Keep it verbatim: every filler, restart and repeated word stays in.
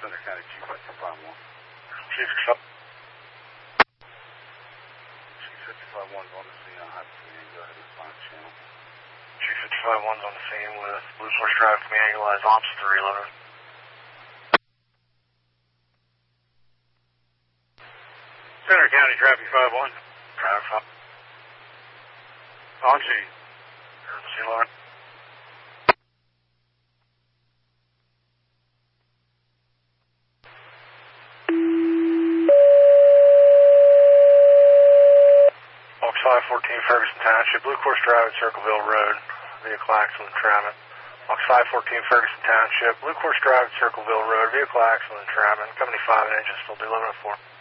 Center County Chief fifty-five one. Chief, Chief fifty-five one's on the scene on High Command. Go ahead and respond channel. Chief fifty-five one's on the scene with Blue Force Drive Command, utilize ops three eleven. Center County Traffic five one. Traffic five. On scene. Emergency line. Box five fourteen Ferguson Township, Blue Course Drive at Circleville Road, vehicle accident entrapment. Box five fourteen Ferguson Township, Blue Course Drive at Circleville Road, vehicle accident entrapment. Company five and engine still do eleven oh four.